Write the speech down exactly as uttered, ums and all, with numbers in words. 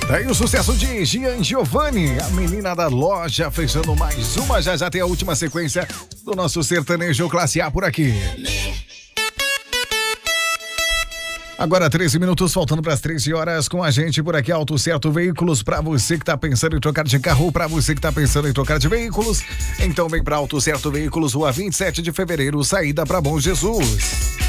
Daí o sucesso de Gian Giovanni, a menina da loja, fechando mais uma. Já já tem a última sequência do nosso sertanejo classe A por aqui. Agora treze minutos, faltando para as treze horas, com a gente por aqui, Auto Certo Veículos, para você que tá pensando em trocar de carro, para você que tá pensando em trocar de veículos, então vem para Auto Certo Veículos, Rua vinte e sete de fevereiro, saída para Bom Jesus.